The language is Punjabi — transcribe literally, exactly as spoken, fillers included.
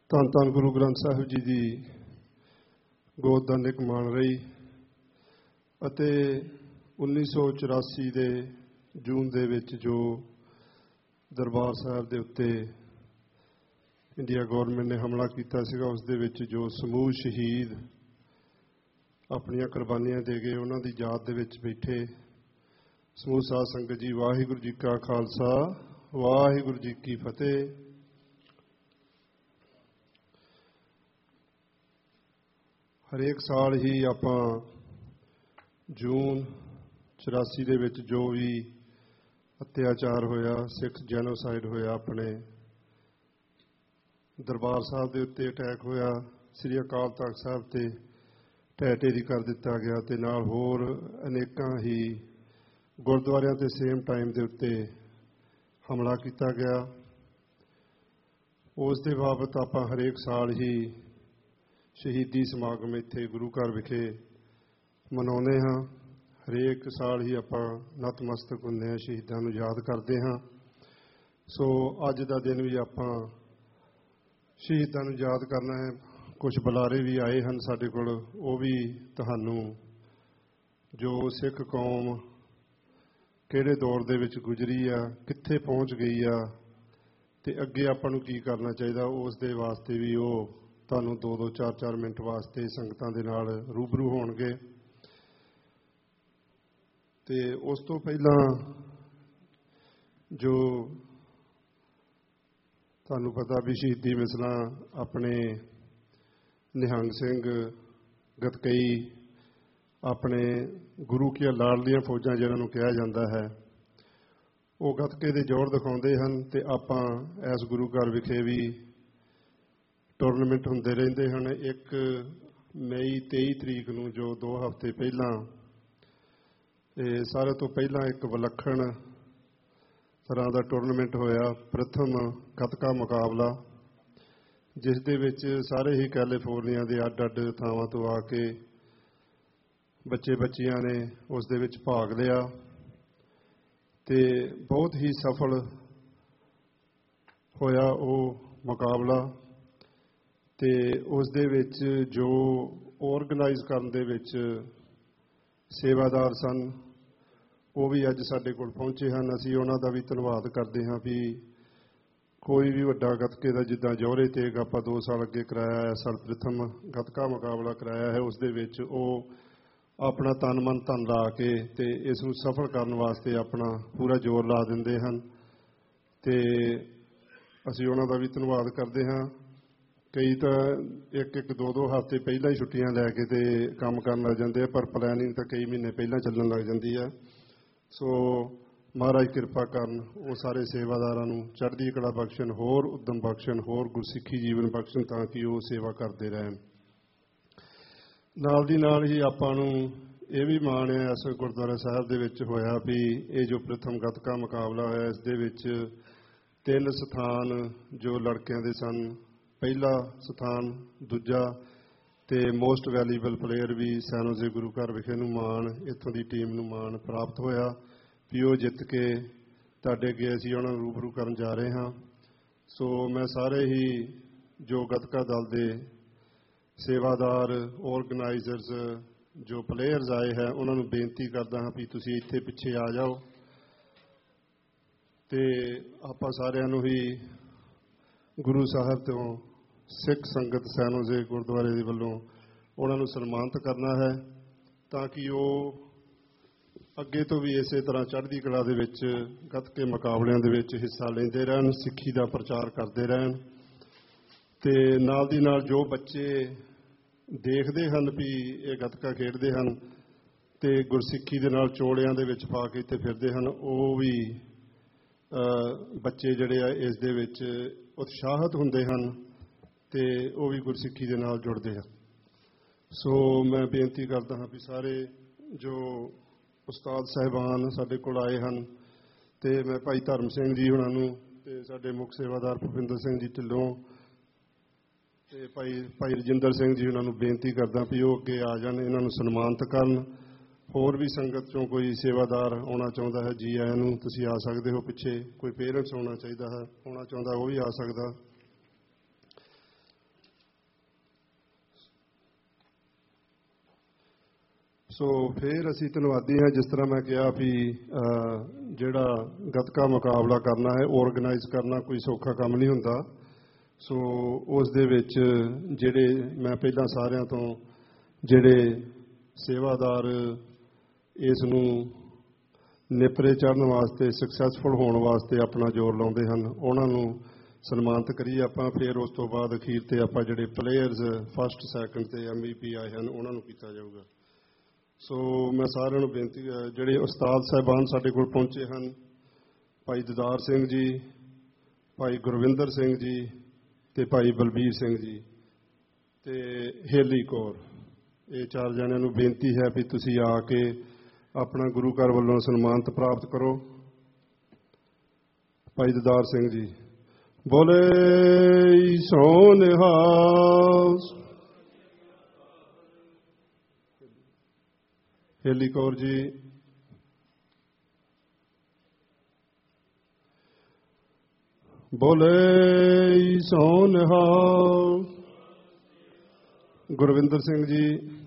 ਧੰਨ ਧੰਨ ਗੁਰੂ ਗ੍ਰੰਥ ਸਾਹਿਬ ਜੀ ਦੀ ਗੋਦ ਦਾ ਨਿਕ ਮਾਣ ਰਹੀ ਅਤੇ ਉੱਨੀ ਸੌ ਚੁਰਾਸੀ ਦੇ ਜੂਨ ਦੇ ਵਿੱਚ ਜੋ ਦਰਬਾਰ ਸਾਹਿਬ ਦੇ ਉੱਤੇ ਇੰਡੀਆ ਗੌਰਮੈਂਟ ਨੇ ਹਮਲਾ ਕੀਤਾ ਸੀਗਾ, ਉਸ ਦੇ ਵਿੱਚ ਜੋ ਸਮੂਹ ਸ਼ਹੀਦ ਆਪਣੀਆਂ ਕੁਰਬਾਨੀਆਂ ਦੇ ਗਏ, ਉਹਨਾਂ ਦੀ ਯਾਦ ਦੇ ਵਿੱਚ ਬੈਠੇ ਸਮੂਹ ਸਾਧ ਸੰਗਤ ਜੀ, ਵਾਹਿਗੁਰੂ ਜੀ ਕਾ ਖਾਲਸਾ, ਵਾਹਿਗੁਰੂ ਜੀ ਕੀ ਫਤਿਹ। ਹਰੇਕ ਸਾਲ ਹੀ ਆਪਾਂ ਜੂਨ ਚੁਰਾਸੀ ਦੇ ਵਿੱਚ ਜੋ ਵੀ ਅਤਿਆਚਾਰ ਹੋਇਆ, ਸਿੱਖ ਜੈਨੋਸਾਈਡ ਹੋਇਆ, ਆਪਣੇ ਦਰਬਾਰ ਸਾਹਿਬ ਦੇ ਉੱਤੇ ਅਟੈਕ ਹੋਇਆ, ਸ੍ਰੀ ਅਕਾਲ ਤਖ਼ਤ ਸਾਹਿਬ ਤੇ ਢਹਿ ਢੇਰੀ ਕਰ ਦਿੱਤਾ ਗਿਆ ਤੇ ਨਾਲ ਹੋਰ ਅਨੇਕਾਂ ਹੀ ਗੁਰਦੁਆਰਿਆਂ ਤੇ ਸੇਮ ਟਾਈਮ ਦੇ ਉੱਤੇ ਹਮਲਾ ਕੀਤਾ ਗਿਆ। ਉਸ ਦੇ ਬਾਬਤ ਆਪਾਂ ਹਰੇਕ ਸਾਲ ਹੀ ਸ਼ਹੀਦੀ ਸਮਾਗਮ ਇੱਥੇ ਗੁਰੂ ਘਰ ਵਿਖੇ ਮਨਾਉਂਦੇ ਹਾਂ। ਹਰੇਕ ਸਾਲ ਹੀ ਆਪਾਂ ਨਤਮਸਤਕ ਹੁੰਦੇ ਹਾਂ, ਸ਼ਹੀਦਾਂ ਨੂੰ ਯਾਦ ਕਰਦੇ ਹਾਂ। ਸੋ ਅੱਜ ਦਾ ਦਿਨ ਵੀ ਆਪਾਂ ਸ਼ਹੀਦਾਂ ਨੂੰ ਯਾਦ ਕਰਨਾ ਹੈ। ਕੁਝ ਬੁਲਾਰੇ ਵੀ ਆਏ ਹਨ ਸਾਡੇ ਕੋਲ, ਉਹ ਵੀ ਤੁਹਾਨੂੰ ਜੋ ਸਿੱਖ ਕੌਮ ਕਿਹੜੇ ਦੌਰ ਦੇ ਵਿੱਚ ਗੁਜ਼ਰੀ ਆ, ਕਿੱਥੇ ਪਹੁੰਚ ਗਈ ਆ ਤੇ ਅੱਗੇ ਆਪਾਂ ਨੂੰ ਕੀ ਕਰਨਾ ਚਾਹੀਦਾ, ਉਸ ਦੇ ਵਾਸਤੇ ਵੀ ਉਹ ਤੁਹਾਨੂੰ ਦੋ ਦੋ ਚਾਰ ਚਾਰ ਮਿੰਟ ਵਾਸਤੇ ਸੰਗਤਾਂ ਦੇ ਨਾਲ ਰੂਬਰੂ ਹੋਣਗੇ। ਤੇ ਉਸ ਤੋਂ ਪਹਿਲਾਂ ਜੋ ਤੁਹਾਨੂੰ ਪਤਾ ਵੀ ਸ਼ਹੀਦੀ ਮਿਸਲਾਂ ਆਪਣੇ ਨਿਹੰਗ ਸਿੰਘ ਗਤਕਈ, ਆਪਣੇ ਗੁਰੂ ਕੀਆਂ ਲਾਡਲੀਆਂ ਫੌਜਾਂ ਜਿਹਨਾਂ ਨੂੰ ਕਿਹਾ ਜਾਂਦਾ ਹੈ, ਉਹ ਗੱਤਕੇ ਦੇ ਜ਼ੋਰ ਦਿਖਾਉਂਦੇ ਹਨ ਤੇ ਆਪਾਂ ਇਸ ਗੁਰੂ ਘਰ ਵਿਖੇ ਵੀ ਟੂਰਨਾਮੈਂਟ ਹੁੰਦੇ ਰਹਿੰਦੇ ਹਨ। ਇੱਕ ਮਈ ਤੇਈ ਤਰੀਕ ਨੂੰ ਜੋ ਦੋ ਹਫ਼ਤੇ ਪਹਿਲਾਂ ਇਹ ਸਾਰੇ ਤੋਂ ਪਹਿਲਾਂ ਇੱਕ ਵਿਲੱਖਣ ਤਰ੍ਹਾਂ ਦਾ ਟੂਰਨਾਮੈਂਟ ਹੋਇਆ, ਪ੍ਰਥਮ ਗੱਤਕਾ ਮੁਕਾਬਲਾ, ਜਿਸ ਦੇ ਵਿੱਚ ਸਾਰੇ ਹੀ ਕੈਲੀਫੋਰਨੀਆ ਦੇ ਅੱਡ ਅੱਡ ਥਾਵਾਂ ਤੋਂ ਆ ਕੇ ਬੱਚੇ ਬੱਚੀਆਂ ਨੇ ਉਸ ਦੇ ਵਿੱਚ ਭਾਗ ਲਿਆ ਤੇ ਬਹੁਤ ਹੀ ਸਫਲ ਹੋਇਆ ਉਹ ਮੁਕਾਬਲਾ। ਤੇ ਉਸ ਦੇ ਵਿੱਚ ਜੋ ਆਰਗੇਨਾਈਜ਼ ਕਰਨ ਦੇ ਵਿੱਚ ਸੇਵਾਦਾਰ ਸਨ, ਉਹ ਵੀ ਅੱਜ ਸਾਡੇ ਕੋਲ ਪਹੁੰਚੇ ਹਨ। ਅਸੀਂ ਉਹਨਾਂ ਦਾ ਵੀ ਧੰਨਵਾਦ ਕਰਦੇ ਹਾਂ ਵੀ ਕੋਈ ਵੀ ਵੱਡਾ ਗੱਤਕੇ ਦਾ, ਜਿੱਦਾਂ ਜੌਹਰੇ ਤੇਗ ਆਪਾਂ ਦੋ ਸਾਲ ਅੱਗੇ ਕਰਾਇਆ ਹੈ, ਸਰਵਪ੍ਰਥਮ ਗੱਤਕਾ ਮੁਕਾਬਲਾ ਕਰਾਇਆ ਹੈ, ਉਸ ਦੇ ਵਿੱਚ ਉਹ ਆਪਣਾ ਤਨ ਮਨ ਧਨ ਲਾ ਕੇ ਤੇ ਇਸ ਨੂੰ ਸਫਲ ਕਰਨ ਵਾਸਤੇ ਆਪਣਾ ਪੂਰਾ ਜ਼ੋਰ ਲਾ ਦਿੰਦੇ ਹਨ ਤੇ ਅਸੀਂ ਉਹਨਾਂ ਦਾ ਵੀ ਧੰਨਵਾਦ ਕਰਦੇ ਹਾਂ। ਕਈ ਤਾਂ ਇੱਕ ਇੱਕ ਦੋ ਦੋ ਹਫ਼ਤੇ ਪਹਿਲਾਂ ਹੀ ਛੁੱਟੀਆਂ ਲੈ ਕੇ ਤੇ ਕੰਮ ਕਰਨ ਲੱਗ ਜਾਂਦੇ ਆ, ਪਰ ਪਲੈਨਿੰਗ ਤਾਂ ਕਈ ਮਹੀਨੇ ਪਹਿਲਾਂ ਚੱਲਣ ਲੱਗ ਜਾਂਦੀ ਹੈ। ਸੋ ਮਹਾਰਾਜ ਕਿਰਪਾ ਕਰਨ, ਉਹ ਸਾਰੇ ਸੇਵਾਦਾਰਾਂ ਨੂੰ ਚੜ੍ਹਦੀ ਕਲਾ ਬਖਸ਼ਣ, ਹੋਰ ਉਦਮ ਬਖਸ਼ਣ, ਹੋਰ ਗੁਰਸਿੱਖੀ ਜੀਵਨ ਬਖਸ਼ਣ, ਤਾਂ ਕਿ ਉਹ ਸੇਵਾ ਕਰਦੇ ਰਹਿਣ। ਨਾਲ ਦੀ ਨਾਲ ਹੀ ਆਪਾਂ ਨੂੰ ਇਹ ਵੀ ਮਾਣ ਹੈ ਇਸ ਗੁਰਦੁਆਰਾ ਸਾਹਿਬ ਦੇ ਵਿੱਚ ਹੋਇਆ ਵੀ ਇਹ ਜੋ ਪ੍ਰਥਮ ਗੱਤਕਾ ਮੁਕਾਬਲਾ ਹੋਇਆ, ਇਸ ਦੇ ਵਿੱਚ ਤਿੰਨ ਸਥਾਨ ਜੋ ਲੜਕਿਆਂ ਦੇ ਸਨ, ਪਹਿਲਾ ਸਥਾਨ, ਦੂਜਾ ਤੇ ਮੋਸਟ ਵੈਲਿਊਬਲ ਪਲੇਅਰ ਵੀ ਸੈਨੋਜ਼ੇ ਗੁਰੂ ਘਰ ਵਿਖੇ ਨੂੰ ਮਾਣ, ਇੱਥੋਂ ਦੀ ਟੀਮ ਨੂੰ ਮਾਣ ਪ੍ਰਾਪਤ ਹੋਇਆ ਵੀ ਉਹ ਜਿੱਤ ਕੇ ਤੁਹਾਡੇ ਅੱਗੇ ਅਸੀਂ ਉਹਨਾਂ ਨੂੰ ਰੂਬਰੂ ਕਰਨ ਜਾ ਰਹੇ ਹਾਂ। ਸੋ ਮੈਂ ਸਾਰੇ ਹੀ ਜੋ ਗੱਤਕਾ ਦਲ ਦੇ ਸੇਵਾਦਾਰ, ਆਰਗੇਨਾਈਜ਼ਰਸ, ਜੋ ਪਲੇਅਰਸ ਆਏ ਹੈ, ਉਹਨਾਂ ਨੂੰ ਬੇਨਤੀ ਕਰਦਾ ਹਾਂ ਵੀ ਤੁਸੀਂ ਇੱਥੇ ਪਿੱਛੇ ਆ ਜਾਓ ਤੇ ਆਪਾਂ ਸਾਰਿਆਂ ਨੂੰ ਹੀ ਗੁਰੂ ਸਾਹਿਬ ਤੋਂ ਸਿੱਖ ਸੰਗਤ ਸੈਨੋਜ਼ੇ ਗੁਰਦੁਆਰੇ ਦੇ ਵੱਲੋਂ ਉਹਨਾਂ ਨੂੰ ਸਨਮਾਨਿਤ ਕਰਨਾ ਹੈ, ਤਾਂ ਕਿ ਉਹ ਅੱਗੇ ਤੋਂ ਵੀ ਇਸੇ ਤਰ੍ਹਾਂ ਚੜ੍ਹਦੀ ਕਲਾ ਦੇ ਵਿੱਚ ਗੱਤਕੇ ਮੁਕਾਬਲਿਆਂ ਦੇ ਵਿੱਚ ਹਿੱਸਾ ਲੈਂਦੇ ਰਹਿਣ, ਸਿੱਖੀ ਦਾ ਪ੍ਰਚਾਰ ਕਰਦੇ ਰਹਿਣ। ਤੇ ਨਾਲ ਦੀ ਨਾਲ ਜੋ ਬੱਚੇ ਦੇਖਦੇ ਹਨ ਵੀ ਇਹ ਗੱਤਕਾ ਖੇਡਦੇ ਹਨ ਤੇ ਗੁਰਸਿੱਖੀ ਦੇ ਨਾਲ ਚੋਲਿਆਂ ਦੇ ਵਿੱਚ ਪਾ ਕੇ ਇੱਥੇ ਫਿਰਦੇ ਹਨ, ਉਹ ਵੀ ਬੱਚੇ ਜਿਹੜੇ ਆ ਇਸ ਦੇ ਵਿੱਚ ਉਤਸ਼ਾਹਿਤ ਹੁੰਦੇ ਹਨ ਤੇ ਉਹ ਵੀ ਗੁਰਸਿੱਖੀ ਦੇ ਨਾਲ ਜੁੜਦੇ ਹਨ। ਸੋ ਮੈਂ ਬੇਨਤੀ ਕਰਦਾ ਹਾਂ ਵੀ ਸਾਰੇ ਜੋ ਉਸਤਾਦ ਸਾਹਿਬਾਨ ਸਾਡੇ ਕੋਲ ਆਏ ਹਨ, ਤੇ ਮੈਂ ਭਾਈ ਧਰਮ ਸਿੰਘ ਜੀ ਉਹਨਾਂ ਨੂੰ ਤੇ ਸਾਡੇ ਮੁੱਖ ਸੇਵਾਦਾਰ ਭੁਪਿੰਦਰ ਸਿੰਘ ਜੀ ਢਿੱਲੋਂ ਤੇ ਭਾਈ ਭਾਈ ਰਜਿੰਦਰ ਸਿੰਘ ਜੀ ਉਹਨਾਂ ਨੂੰ ਬੇਨਤੀ ਕਰਦਾ ਵੀ ਉਹ ਅੱਗੇ ਆ ਜਾਣ, ਇਹਨਾਂ ਨੂੰ ਸਨਮਾਨਿਤ ਕਰਨ। ਹੋਰ ਵੀ ਸੰਗਤ ਚੋਂ ਕੋਈ ਸੇਵਾਦਾਰ ਆਉਣਾ ਚਾਹੁੰਦਾ ਹੈ, ਜੀ ਆਇਆਂ ਨੂੰ, ਤੁਸੀਂ ਆ ਸਕਦੇ ਹੋ। ਪਿੱਛੇ ਕੋਈ ਪੇਰੈਂਟਸ ਆਉਣਾ ਚਾਹੀਦਾ ਹੈ, ਆਉਣਾ ਚਾਹੁੰਦਾ, ਉਹ ਵੀ ਆ ਸਕਦਾ। ਸੋ ਫਿਰ ਅਸੀਂ ਧੰਨਵਾਦੀ ਹਾਂ। ਜਿਸ ਤਰ੍ਹਾਂ ਮੈਂ ਕਿਹਾ ਵੀ ਜਿਹੜਾ ਗੱਤਕਾ ਮੁਕਾਬਲਾ ਕਰਨਾ ਹੈ, ਆਰਗੇਨਾਈਜ਼ ਕਰਨਾ ਕੋਈ ਸੌਖਾ ਕੰਮ ਨਹੀਂ ਹੁੰਦਾ। ਸੋ ਉਸ ਦੇ ਵਿੱਚ ਜਿਹੜੇ ਮੈਂ ਪਹਿਲਾਂ ਸਾਰਿਆਂ ਤੋਂ ਜਿਹੜੇ ਸੇਵਾਦਾਰ ਇਸ ਨੂੰ ਨੇਪਰੇ ਚੜ੍ਹਨ ਵਾਸਤੇ, ਸਕਸੈਸਫੁਲ ਹੋਣ ਵਾਸਤੇ ਆਪਣਾ ਜ਼ੋਰ ਲਾਉਂਦੇ ਹਨ, ਉਹਨਾਂ ਨੂੰ ਸਨਮਾਨਿਤ ਕਰੀਏ ਆਪਾਂ। ਫਿਰ ਉਸ ਤੋਂ ਬਾਅਦ ਅਖੀਰ 'ਤੇ ਆਪਾਂ ਜਿਹੜੇ ਪਲੇਅਰਸ ਫਸਟ ਸੈਕਿੰਡ ਅਤੇ ਐਮ ਵੀ ਪੀ ਆਏ ਹਨ ਉਹਨਾਂ ਨੂੰ ਕੀਤਾ ਜਾਊਗਾ। ਸੋ ਮੈਂ ਸਾਰਿਆਂ ਨੂੰ ਬੇਨਤੀ, ਜਿਹੜੇ ਉਸਤਾਦ ਸਾਹਿਬਾਨ ਸਾਡੇ ਕੋਲ ਪਹੁੰਚੇ ਹਨ, ਭਾਈ ਦਦਾਰ ਸਿੰਘ ਜੀ, ਭਾਈ ਗੁਰਵਿੰਦਰ ਸਿੰਘ ਜੀ ਅਤੇ ਭਾਈ ਬਲਬੀਰ ਸਿੰਘ ਜੀ ਅਤੇ ਹੇਲੀ ਕੌਰ, ਇਹ ਚਾਰ ਜਣਿਆਂ ਨੂੰ ਬੇਨਤੀ ਹੈ ਵੀ ਤੁਸੀਂ ਆ ਕੇ ਆਪਣਾ ਗੁਰੂ ਘਰ ਵੱਲੋਂ ਸਨਮਾਨਿਤ ਪ੍ਰਾਪਤ ਕਰੋ। ਭਾਈ ਦਦਾਰ ਸਿੰਘ ਜੀ, ਬੋਲੇ ਸੋ ਨਿਹਾਲ। ਹੇਲੀ ਕੌਰ ਜੀ, ਬੋਲੇ ਸੋ ਨਿਹਾਲ। ਗੁਰਵਿੰਦਰ ਸਿੰਘ ਜੀ,